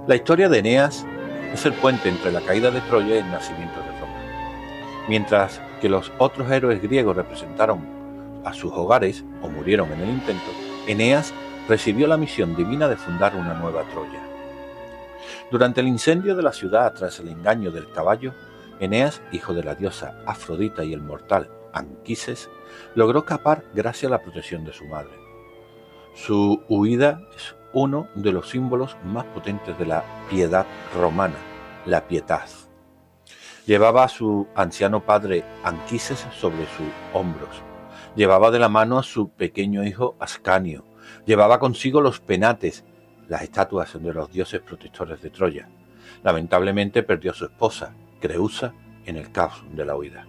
La historia de Eneas es el puente entre la caída de Troya y el nacimiento de Roma. Mientras que los otros héroes griegos representaron a sus hogares o murieron en el intento, Eneas recibió la misión divina de fundar una nueva Troya. Durante el incendio de la ciudad tras el engaño del caballo, Eneas, hijo de la diosa Afrodita y el mortal Anquises, logró escapar gracias a la protección de su madre. Su huida es uno de los símbolos más potentes de la piedad romana, la pietas. Llevaba a su anciano padre Anquises sobre sus hombros. Llevaba de la mano a su pequeño hijo Ascanio. Llevaba consigo los penates, las estatuas de los dioses protectores de Troya. Lamentablemente perdió a su esposa, Creusa, en el caos de la huida.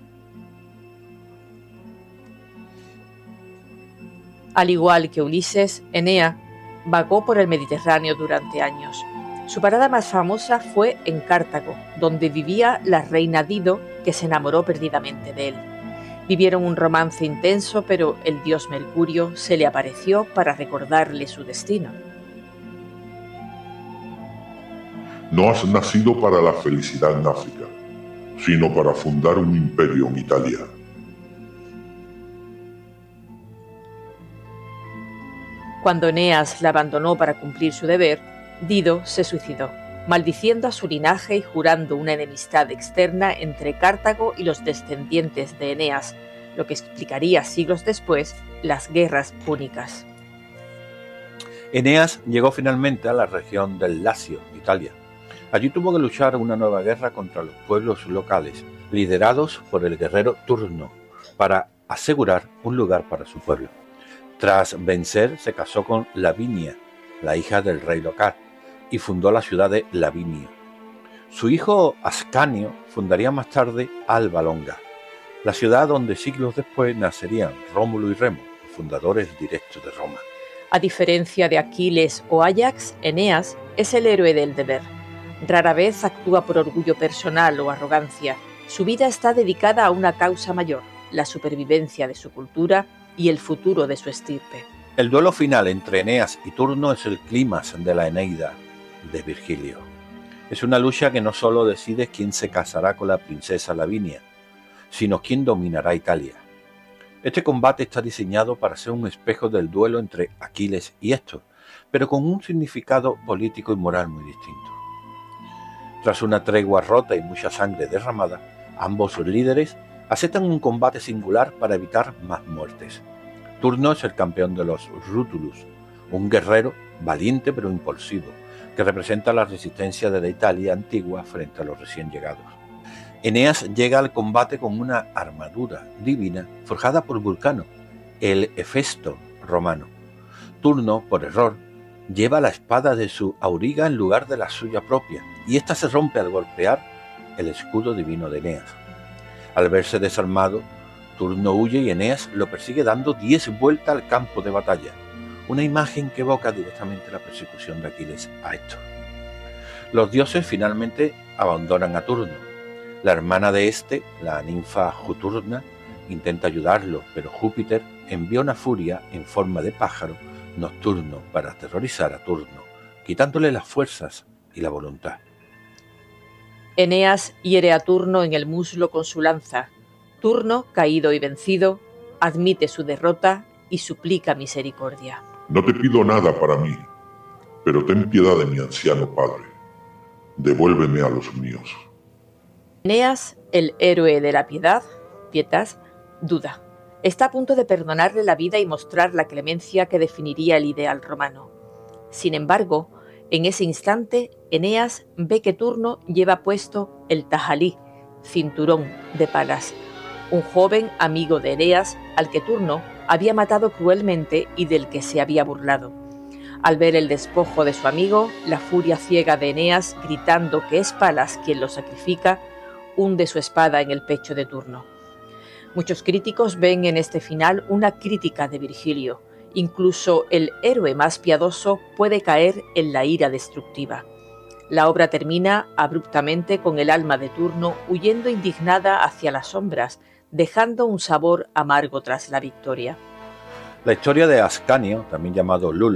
Al igual que Ulises, Eneas vagó por el Mediterráneo durante años. Su parada más famosa fue en Cartago, donde vivía la reina Dido, que se enamoró perdidamente de él. Vivieron un romance intenso, pero el dios Mercurio se le apareció para recordarle su destino. No has nacido para la felicidad en África, sino para fundar un imperio en Italia. Cuando Eneas la abandonó para cumplir su deber, Dido se suicidó, maldiciendo a su linaje y jurando una enemistad externa entre Cartago y los descendientes de Eneas, lo que explicaría siglos después las guerras púnicas. Eneas llegó finalmente a la región del Lacio, Italia. Allí tuvo que luchar una nueva guerra contra los pueblos locales, liderados por el guerrero Turno, para asegurar un lugar para su pueblo. Tras vencer, se casó con Lavinia, la hija del rey local, y fundó la ciudad de Lavinio. Su hijo Ascanio fundaría más tarde Alba Longa, la ciudad donde siglos después nacerían Rómulo y Remo, los fundadores directos de Roma. A diferencia de Aquiles o Áyax, Eneas es el héroe del deber. Rara vez actúa por orgullo personal o arrogancia. Su vida está dedicada a una causa mayor, la supervivencia de su cultura y el futuro de su estirpe. El duelo final entre Eneas y Turno es el clímax de la Eneida de Virgilio. Es una lucha que no solo decide quién se casará con la princesa Lavinia, sino quién dominará Italia. Este combate está diseñado para ser un espejo del duelo entre Aquiles y Héctor, pero con un significado político y moral muy distinto. Tras una tregua rota y mucha sangre derramada, ambos líderes aceptan un combate singular para evitar más muertes. Turno es el campeón de los Rutulus, un guerrero valiente pero impulsivo, que representa la resistencia de la Italia antigua frente a los recién llegados. Eneas llega al combate con una armadura divina forjada por Vulcano, el Hefesto romano. Turno, por error, lleva la espada de su auriga en lugar de la suya propia, y ésta se rompe al golpear el escudo divino de Eneas. Al verse desarmado, Turno huye y Eneas lo persigue dando 10 vueltas al campo de batalla, una imagen que evoca directamente la persecución de Aquiles a Héctor. Los dioses finalmente abandonan a Turno. La hermana de este, la ninfa Juturna, intenta ayudarlo, pero Júpiter envía una furia en forma de pájaro nocturno para aterrorizar a Turno, quitándole las fuerzas y la voluntad. Eneas hiere a Turno en el muslo con su lanza. Turno, caído y vencido, admite su derrota y suplica misericordia. No te pido nada para mí, pero ten piedad de mi anciano padre. Devuélveme a los míos. Eneas, el héroe de la piedad, pietas, duda. Está a punto de perdonarle la vida y mostrar la clemencia que definiría el ideal romano. Sin embargo, en ese instante, Eneas ve que Turno lleva puesto el tajalí, cinturón de palas, un joven amigo de Eneas al que Turno había matado cruelmente y del que se había burlado. Al ver el despojo de su amigo, la furia ciega de Eneas, gritando que es Palas quien lo sacrifica, hunde su espada en el pecho de Turno. Muchos críticos ven en este final una crítica de Virgilio. Incluso el héroe más piadoso puede caer en la ira destructiva. La obra termina abruptamente con el alma de Turno huyendo indignada hacia las sombras, dejando un sabor amargo tras la victoria. La historia de Ascanio, también llamado Lulo,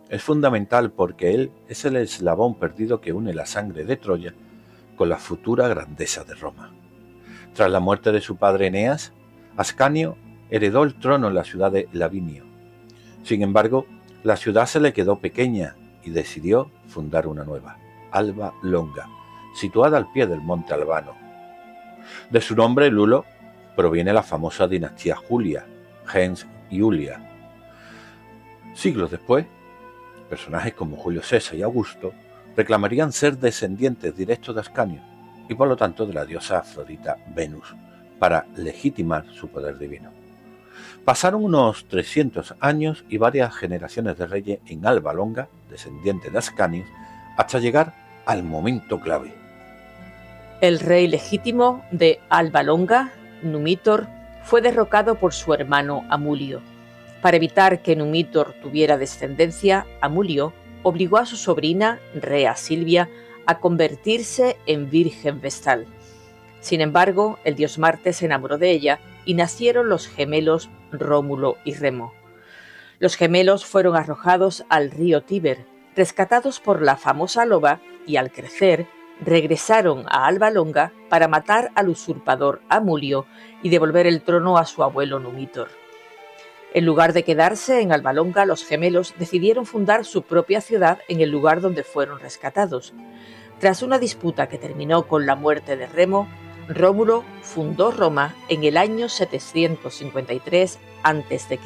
Es fundamental porque él es el eslabón perdido que une la sangre de Troya con la futura grandeza de Roma. Tras la muerte de su padre Eneas, Ascanio heredó el trono en la ciudad de Lavinio. Sin embargo, la ciudad se le quedó pequeña y decidió fundar una nueva, Alba Longa, situada al pie del monte Albano. De su nombre, Lulo, proviene la famosa dinastía Julia, gens Iulia. Siglos después, personajes como Julio César y Augusto reclamarían ser descendientes directos de Ascanio y por lo tanto de la diosa Afrodita Venus, para legitimar su poder divino. Pasaron unos 300 años y varias generaciones de reyes en Alba Longa, descendientes de Ascanio, hasta llegar al momento clave. El rey legítimo de Alba Longa, Numitor, fue derrocado por su hermano Amulio. Para evitar que Numitor tuviera descendencia, Amulio obligó a su sobrina, Rea Silvia, a convertirse en virgen vestal. Sin embargo, el dios Marte se enamoró de ella y nacieron los gemelos Rómulo y Remo. Los gemelos fueron arrojados al río Tíber, rescatados por la famosa loba, y al crecer regresaron a Alba Longa para matar al usurpador Amulio y devolver el trono a su abuelo Numitor. En lugar de quedarse en Alba Longa, los gemelos decidieron fundar su propia ciudad en el lugar donde fueron rescatados. Tras una disputa que terminó con la muerte de Remo, Rómulo fundó Roma en el año 753 a.C.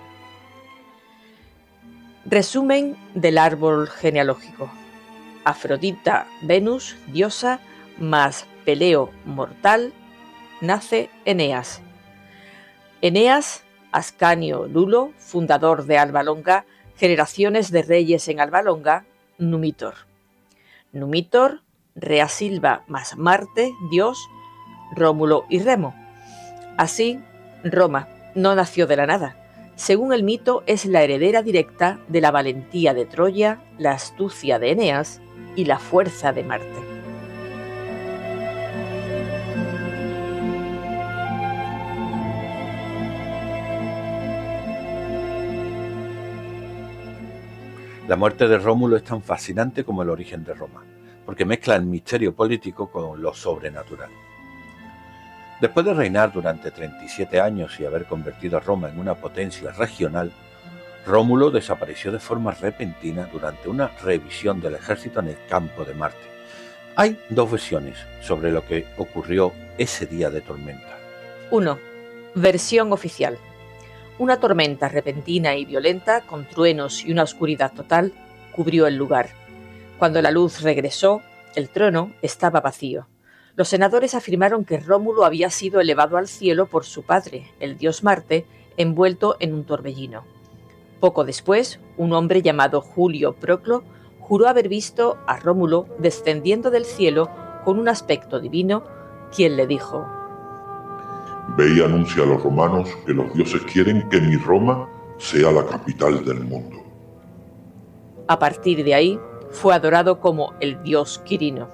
Resumen del árbol genealógico. Afrodita, Venus, diosa, más Peleo, mortal, nace Eneas. Eneas, Ascanio Lulo, fundador de Alba Longa, generaciones de reyes en Alba Longa, Numitor. Numitor, Rea Silva más Marte, dios, Rómulo y Remo. Así, Roma no nació de la nada. Según el mito, es la heredera directa de la valentía de Troya, la astucia de Eneas y la fuerza de Marte. La muerte de Rómulo es tan fascinante como el origen de Roma, porque mezcla el misterio político con lo sobrenatural. Después de reinar durante 37 años y haber convertido a Roma en una potencia regional, Rómulo desapareció de forma repentina durante una revisión del ejército en el campo de Marte. Hay dos versiones sobre lo que ocurrió ese día de tormenta. 1. Versión oficial. Una tormenta repentina y violenta, con truenos y una oscuridad total, cubrió el lugar. Cuando la luz regresó, el trono estaba vacío. Los senadores afirmaron que Rómulo había sido elevado al cielo por su padre, el dios Marte, envuelto en un torbellino. Poco después, un hombre llamado Julio Proclo juró haber visto a Rómulo descendiendo del cielo con un aspecto divino, quien le dijo: «Ve y anuncia a los romanos que los dioses quieren que mi Roma sea la capital del mundo». A partir de ahí, fue adorado como el dios Quirino.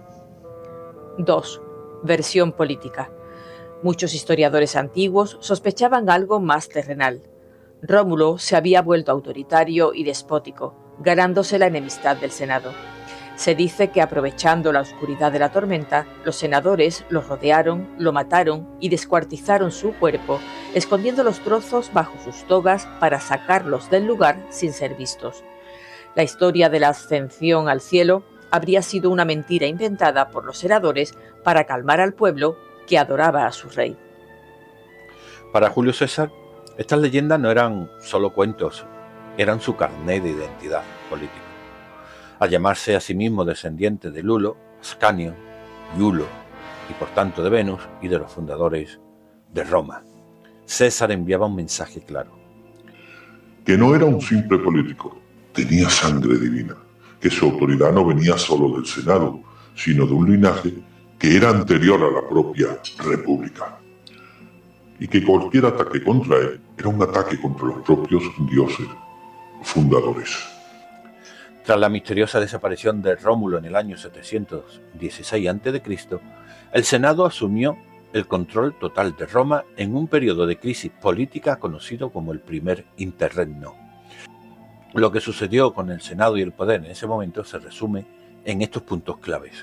2. Versión política. Muchos historiadores antiguos sospechaban algo más terrenal. Rómulo se había vuelto autoritario y despótico, ganándose la enemistad del Senado. Se dice que, aprovechando la oscuridad de la tormenta, los senadores lo rodearon, lo mataron y descuartizaron su cuerpo, escondiendo los trozos bajo sus togas para sacarlos del lugar sin ser vistos. La historia de la ascensión al cielo habría sido una mentira inventada por los senadores para calmar al pueblo que adoraba a su rey. Para Julio César, estas leyendas no eran solo cuentos, eran su carné de identidad política. Al llamarse a sí mismo descendiente de Lulo, Ascanio, Iulo y por tanto de Venus y de los fundadores de Roma, César enviaba un mensaje claro. Que no era un simple político, tenía sangre divina, que su autoridad no venía solo del Senado, sino de un linaje que era anterior a la propia República, y que cualquier ataque contra él era un ataque contra los propios dioses fundadores. Tras la misteriosa desaparición de Rómulo en el año 716 a.C., el Senado asumió el control total de Roma en un periodo de crisis política conocido como el Primer Interregno. Lo que sucedió con el Senado y el poder en ese momento se resume en estos puntos claves.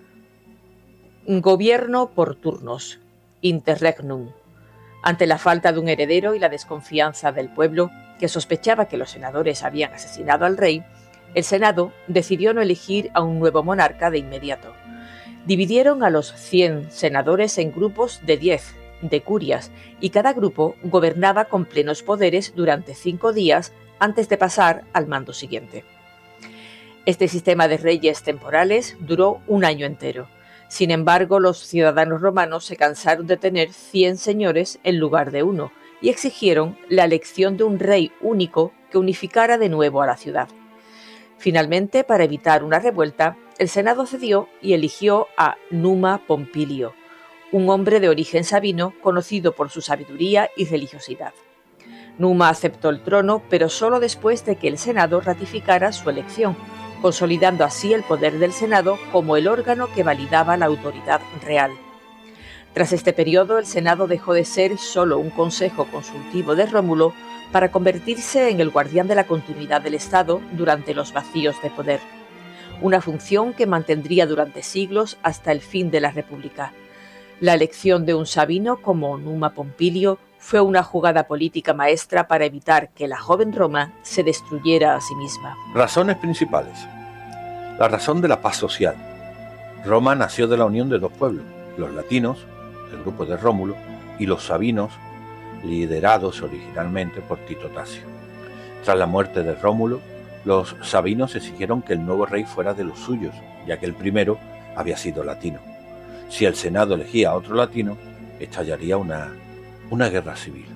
Gobierno por turnos, interregnum. Ante la falta de un heredero y la desconfianza del pueblo, que sospechaba que los senadores habían asesinado al rey, el Senado decidió no elegir a un nuevo monarca de inmediato. Dividieron a los 100 senadores en grupos de 10, decurias, y cada grupo gobernaba con plenos poderes durante 5 días antes de pasar al mando siguiente. Este sistema de reyes temporales duró un año entero. Sin embargo, los ciudadanos romanos se cansaron de tener 100 señores en lugar de uno y exigieron la elección de un rey único que unificara de nuevo a la ciudad. Finalmente, para evitar una revuelta, el Senado cedió y eligió a Numa Pompilio, un hombre de origen sabino conocido por su sabiduría y religiosidad. Numa aceptó el trono, pero solo después de que el Senado ratificara su elección, consolidando así el poder del Senado como el órgano que validaba la autoridad real. Tras este periodo, el Senado dejó de ser solo un consejo consultivo de Rómulo para convertirse en el guardián de la continuidad del Estado durante los vacíos de poder, una función que mantendría durante siglos hasta el fin de la República. La elección de un sabino como Numa Pompilio fue una jugada política maestra para evitar que la joven Roma se destruyera a sí misma. Razones principales. La razón de la paz social. Roma nació de la unión de dos pueblos, los latinos, el grupo de Rómulo, y los sabinos, liderados originalmente por Tito Tasio. Tras la muerte de Rómulo, los sabinos exigieron que el nuevo rey fuera de los suyos, ya que el primero había sido latino. Si el Senado elegía a otro latino, estallaría una guerra civil.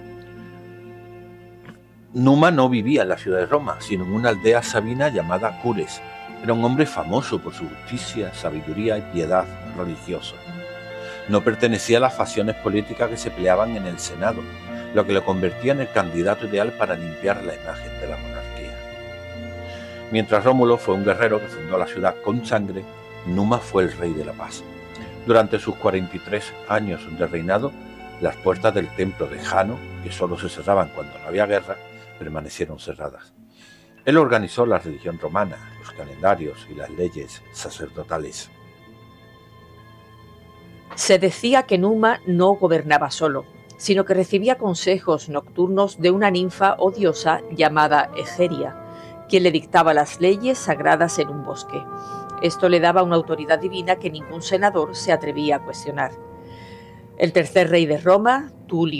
Numa no vivía en la ciudad de Roma, sino en una aldea sabina llamada Cures. Era un hombre famoso por su justicia, sabiduría y piedad religiosa. No pertenecía a las facciones políticas que se peleaban en el Senado, lo que lo convertía en el candidato ideal para limpiar la imagen de la monarquía. Mientras Rómulo fue un guerrero que fundó la ciudad con sangre, Numa fue el rey de la paz. Durante sus 43 años de reinado, las puertas del templo de Jano, que solo se cerraban cuando no había guerra, permanecieron cerradas. Él organizó la religión romana, los calendarios y las leyes sacerdotales. Se decía que Numa no gobernaba solo, sino que recibía consejos nocturnos de una ninfa o diosa llamada Egeria, quien le dictaba las leyes sagradas en un bosque. Esto le daba una autoridad divina que ningún senador se atrevía a cuestionar. El tercer rey de Roma, Tulio